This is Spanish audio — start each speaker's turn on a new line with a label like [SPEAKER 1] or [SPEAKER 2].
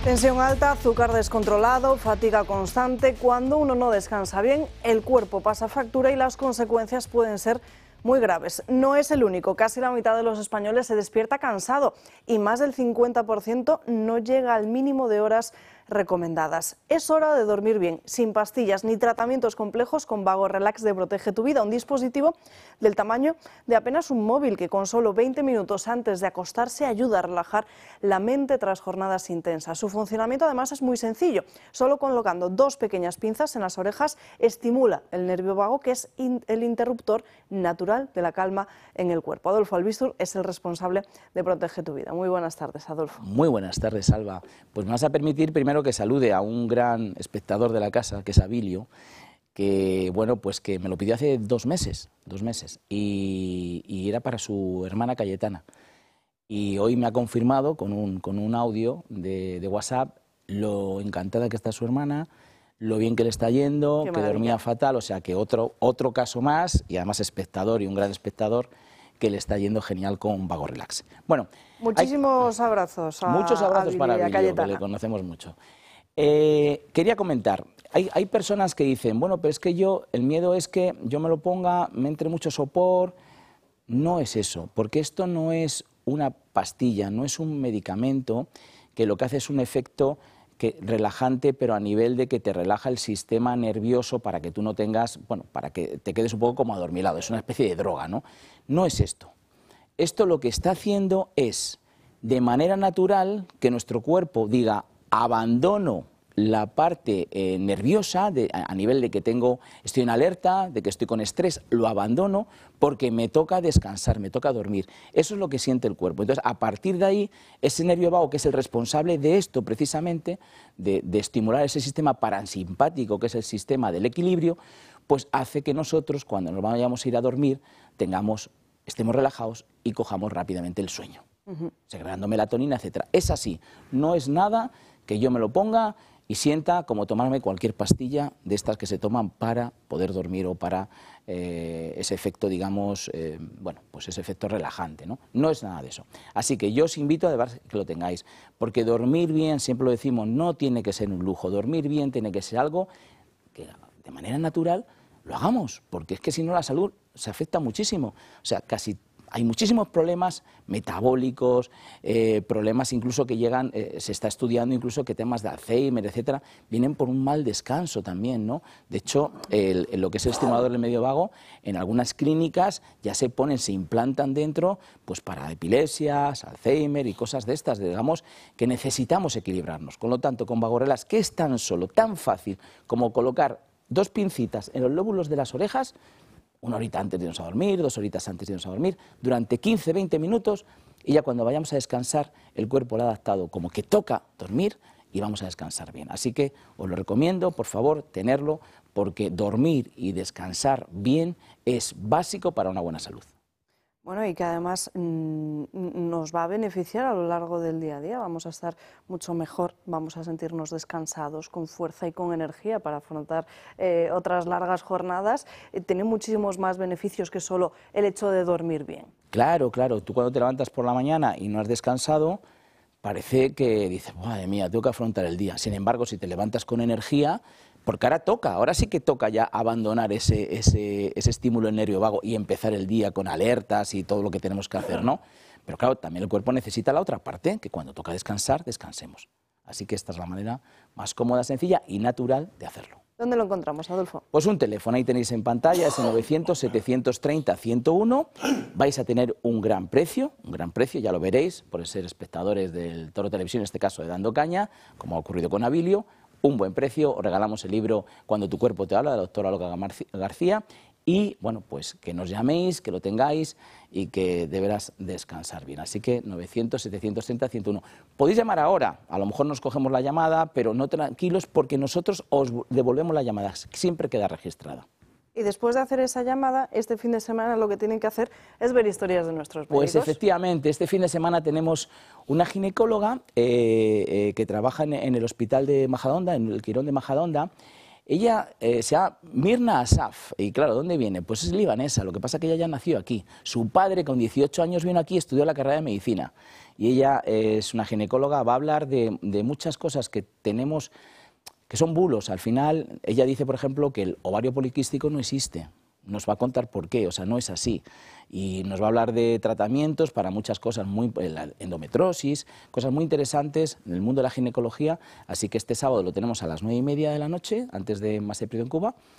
[SPEAKER 1] Tensión alta, azúcar descontrolado, fatiga constante. Cuando uno no descansa bien, el cuerpo pasa factura y las consecuencias pueden ser muy graves. No es el único, casi la mitad de los españoles se despierta cansado y más del 50% no llega al mínimo de horas recomendadas. Es hora de dormir bien, sin pastillas ni tratamientos complejos, con Vago Relax de Protege tu Vida, un dispositivo del tamaño de apenas un móvil que con solo 20 minutos antes de acostarse ayuda a relajar la mente tras jornadas intensas. Su funcionamiento además es muy sencillo, solo colocando dos pequeñas pinzas en las orejas estimula el nervio vago, que es el interruptor natural de la calma en el cuerpo. Adolfo Albizur es el responsable de Protege tu Vida. Muy buenas tardes, Adolfo.
[SPEAKER 2] Muy buenas tardes, Alba. Pues me vas a permitir primero que salude a un gran espectador de la casa, que es Abilio, que bueno, pues que me lo pidió hace 2 meses, y era para su hermana Cayetana. Y hoy me ha confirmado con un audio de WhatsApp lo encantada que está su hermana, lo bien que le está yendo, que dormía fatal, o sea que otro caso más, y además espectador y un gran espectador, que le está yendo genial con Vago Relax. Bueno,
[SPEAKER 1] muchísimos abrazos.
[SPEAKER 2] Muchos abrazos para Abilio, que le conocemos mucho. Quería comentar, hay personas que dicen, bueno, pero es que el miedo es que yo me lo ponga, me entre mucho sopor. No es eso, porque esto no es una pastilla, no es un medicamento que lo que hace es un efecto relajante, pero a nivel de que te relaja el sistema nervioso para que tú no tengas, bueno, para que te quedes un poco como adormilado. Es una especie de droga, ¿no? No es esto. Esto lo que está haciendo es, de manera natural, que nuestro cuerpo diga, abandono la parte nerviosa, a nivel de que estoy en alerta, de que estoy con estrés, lo abandono porque me toca descansar, me toca dormir. Eso es lo que siente el cuerpo. Entonces, a partir de ahí, ese nervio vago, que es el responsable de esto precisamente, de estimular ese sistema parasimpático, que es el sistema del equilibrio, pues hace que nosotros, cuando nos vayamos a ir a dormir, estemos relajados y cojamos rápidamente el sueño, segregando melatonina, etc. Es así, no es nada que yo me lo ponga y sienta como tomarme cualquier pastilla de estas que se toman para poder dormir o para ese efecto, digamos, bueno, pues ese efecto relajante, ¿no? No es nada de eso. Así que yo os invito a que lo tengáis, porque dormir bien, siempre lo decimos, no tiene que ser un lujo. Dormir bien tiene que ser algo que de manera natural lo hagamos, porque es que si no la salud se afecta muchísimo. O sea, hay muchísimos problemas metabólicos, problemas incluso que llegan, se está estudiando incluso que temas de Alzheimer, etcétera, vienen por un mal descanso también, ¿no? De hecho, lo que es el estimulador del medio vago, en algunas clínicas ya se implantan dentro, pues para epilepsias, Alzheimer y cosas de estas, digamos, que necesitamos equilibrarnos. Con lo tanto, con Vago Relax, que es tan fácil como colocar 2 pincitas en los lóbulos de las orejas, 1 horita antes de irnos a dormir, 2 horitas antes de irnos a dormir, durante 15-20 minutos, y ya cuando vayamos a descansar, el cuerpo lo ha adaptado como que toca dormir y vamos a descansar bien. Así que os lo recomiendo, por favor, tenerlo, porque dormir y descansar bien es básico para una buena salud.
[SPEAKER 1] Bueno, y que además nos va a beneficiar a lo largo del día a día. Vamos a estar mucho mejor, vamos a sentirnos descansados, con fuerza y con energía para afrontar otras largas jornadas. Tiene muchísimos más beneficios que solo el hecho de dormir bien. Claro,
[SPEAKER 2] claro. Tú cuando te levantas por la mañana y no has descansado, parece que dices, madre mía, tengo que afrontar el día. Sin embargo, si te levantas con energía, porque ahora sí que toca ya abandonar ese estímulo en nervio vago y empezar el día con alertas y todo lo que tenemos que hacer, ¿no? Pero claro, también el cuerpo necesita la otra parte, que cuando toca descansar, descansemos. Así que esta es la manera más cómoda, sencilla y natural de hacerlo.
[SPEAKER 1] ¿Dónde lo encontramos, Adolfo?
[SPEAKER 2] Pues un teléfono, ahí tenéis en pantalla, es el 900-730-101. Vais a tener un gran precio, ya lo veréis, por ser espectadores del Toro Televisión, en este caso de Dando Caña, como ha ocurrido con Abilio. Un buen precio, os regalamos el libro Cuando tu cuerpo te habla, de la doctora Olga García, y bueno, pues que nos llaméis, que lo tengáis y que deberás descansar bien. Así que 900-730-101. Podéis llamar ahora, a lo mejor nos cogemos la llamada, pero no tranquilos porque nosotros os devolvemos la llamada, siempre queda registrada.
[SPEAKER 1] Y después de hacer esa llamada, este fin de semana lo que tienen que hacer es ver historias de nuestros médicos.
[SPEAKER 2] Pues efectivamente, este fin de semana tenemos una ginecóloga que trabaja en el hospital de Majadahonda, en el Quirón de Majadahonda, Ella se llama Mirna Asaf, y claro, ¿dónde viene? Pues es libanesa, lo que pasa es que ella ya nació aquí. Su padre con 18 años vino aquí y estudió la carrera de medicina. Y ella es una ginecóloga, va a hablar de muchas cosas que tenemos, que son bulos. Al final, ella dice, por ejemplo, que el ovario poliquístico no existe. Nos va a contar por qué, o sea, no es así. Y nos va a hablar de tratamientos para muchas cosas, la endometriosis, cosas muy interesantes en el mundo de la ginecología. Así que este sábado lo tenemos a las 9:30 de la noche, antes de Más Prieto en Cuba,